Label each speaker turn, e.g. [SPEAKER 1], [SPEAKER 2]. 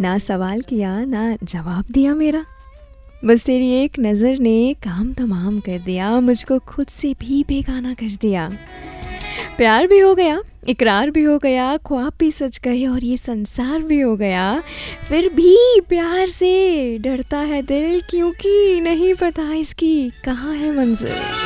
[SPEAKER 1] ना सवाल किया ना जवाब दिया मेरा, बस तेरी एक नज़र ने काम तमाम कर दिया, मुझको खुद से भी बेगाना कर दिया। प्यार भी हो गया, इकरार भी हो गया, ख्वाब भी सच गए और ये संसार भी हो गया। फिर भी प्यार से डरता है दिल, क्योंकि नहीं पता इसकी कहाँ है मंजिल।